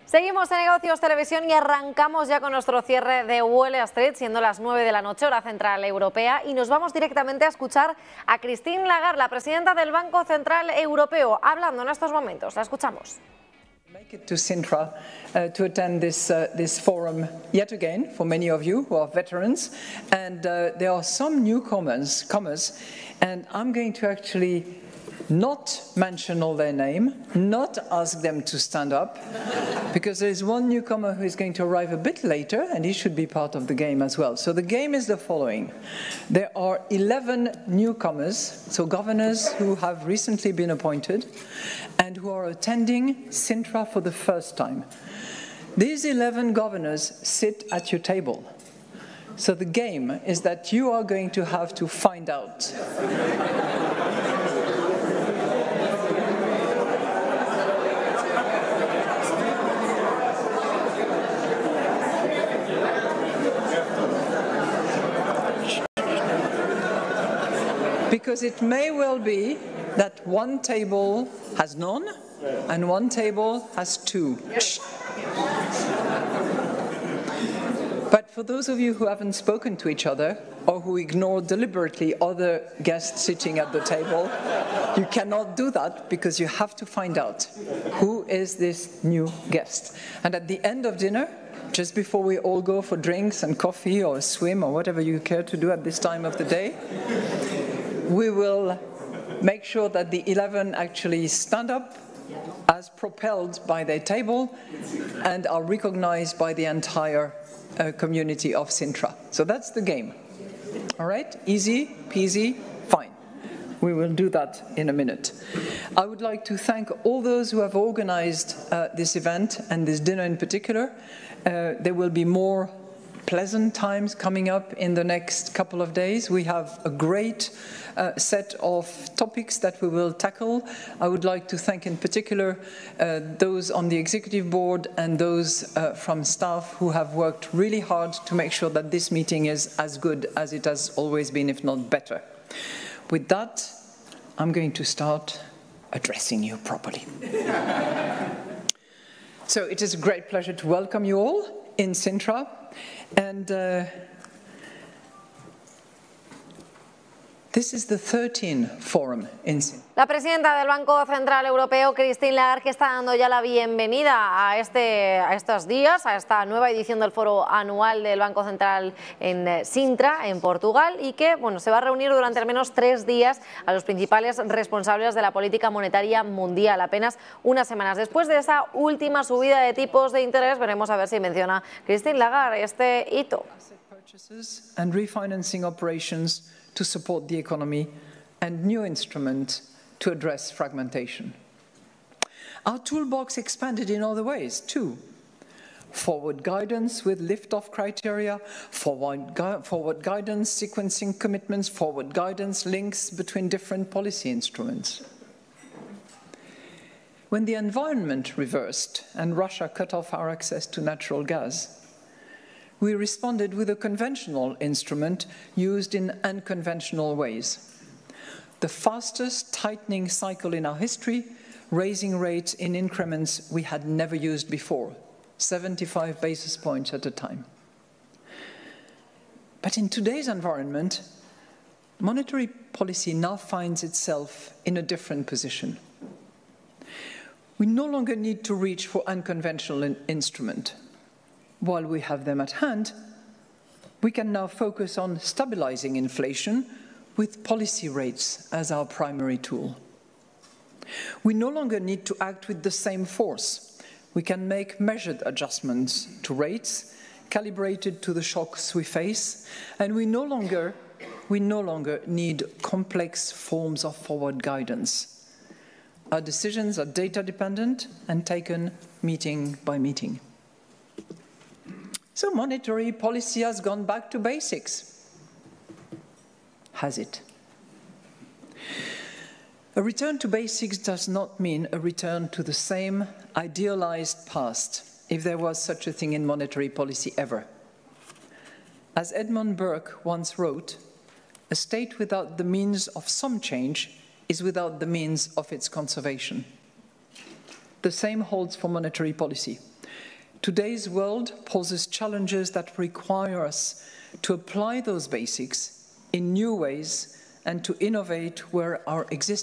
Seguimos en Negocios Televisión y arrancamos ya con nuestro cierre de Wall Street, siendo las 9 de la noche, hora central europea, y nos vamos directamente a escuchar a Christine Lagarde, la presidenta del Banco Central Europeo, hablando en estos momentos. La escuchamos. Make it to Sintra to attend this forum yet again for many of you who are veterans, and there are some newcomers, and I'm going to actually not mention all their name, not ask them to stand up, because there is one newcomer who is going to arrive a bit later, and he should be part of the game as well. So the game is the following. There are 11 newcomers, so governors who have recently been appointed, and who are attending Sintra for the first time. These 11 governors sit at your table. So the game is that you are going to have to find out. Because it may well be that one table has none and one table has two. But for those of you who haven't spoken to each other or who ignore deliberately other guests sitting at the table, you cannot do that because you have to find out who is this new guest. And at the end of dinner, just before we all go for drinks and coffee or a swim or whatever you care to do at this time of the day, we will make sure that the 11 actually stand up as propelled by their table and are recognized by the entire community of Sintra. So that's the game. All right? Easy, peasy, fine. We will do that in a minute. I would like to thank all those who have organized this event and this dinner in particular. There will be more pleasant times coming up in the next couple of days. We have a great set of topics that we will tackle. I would like to thank in particular those on the executive board and those from staff who have worked really hard to make sure that this meeting is as good as it has always been, if not better. With that, I'm going to start addressing you properly. So it is a great pleasure to welcome you all in Sintra. And this is the 13th forum in Sintra. La presidenta del Banco Central Europeo, Christine Lagarde, que está dando ya la bienvenida a estos días, a esta nueva edición del foro anual del Banco Central en Sintra, en Portugal, y que se va a reunir durante al menos 3 días a los principales responsables de la política monetaria mundial. Apenas unas semanas después de esa última subida de tipos de interés, veremos a ver si menciona Christine Lagarde este hito. And refinancing operations to support the economy and new instruments to address fragmentation. Our toolbox expanded in other ways too. Forward guidance with lift-off criteria, forward guidance sequencing commitments, forward guidance links between different policy instruments. When the environment reversed and Russia cut off our access to natural gas, we responded with a conventional instrument used in unconventional ways. The fastest tightening cycle in our history, raising rates in increments we had never used before, 75 basis points at a time. But in today's environment, monetary policy now finds itself in a different position. We no longer need to reach for unconventional instruments. While we have them at hand, we can now focus on stabilizing inflation with policy rates as our primary tool. We no longer need to act with the same force. We can make measured adjustments to rates, calibrated to the shocks we face, and we no longer need complex forms of forward guidance. Our decisions are data-dependent and taken meeting by meeting. So monetary policy has gone back to basics. Has it? A return to basics does not mean a return to the same idealized past, if there was such a thing in monetary policy ever. As Edmund Burke once wrote, a state without the means of some change is without the means of its conservation. The same holds for monetary policy. Today's world poses challenges that require us to apply those basics in new ways and to innovate where our existing